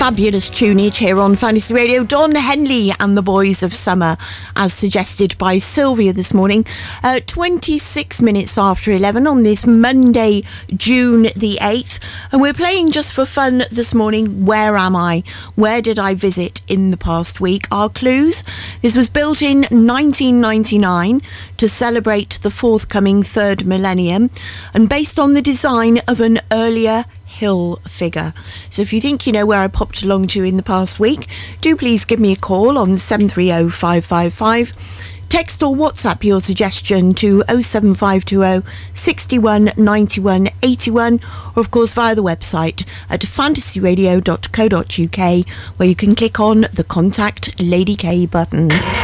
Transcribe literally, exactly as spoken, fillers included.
Fabulous tunage here on Fantasy Radio. Don Henley and the Boys of Summer, as suggested by Sylvia this morning. Uh, twenty-six minutes after eleven on this Monday, June the eighth. And we're playing just for fun this morning. Where am I? Where did I visit in the past week? Our clues. This was built in nineteen ninety-nine to celebrate the forthcoming third millennium and based on the design of an earlier hill figure. So if you think you know where I popped along to in the past week, do please give me a call on seven three zero five five five. Text or WhatsApp your suggestion to oh seven five two oh, six one, nine one, eight one, or of course via the website at fantasy radio dot co dot uk, where you can click on the Contact Lady K button.